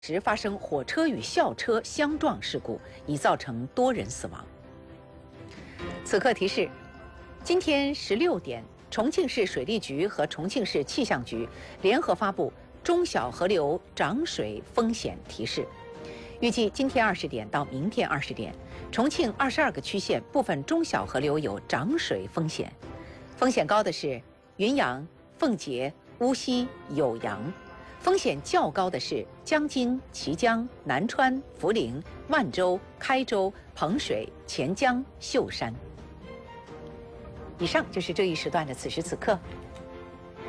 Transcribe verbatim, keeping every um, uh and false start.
时发生火车与校车相撞事故，已造成多人死亡。此刻提示：今天十六点，重庆市水利局和重庆市气象局联合发布中小河流涨水风险提示。预计今天二十点到明天二十点，重庆二十二个区县部分中小河流有涨水风险，风险高的是云阳、奉节、乌溪、酉阳。风险较高的是江津、綦江、南川、涪陵、万州、开州、彭水、钱江、秀山。以上就是这一时段的此时此刻，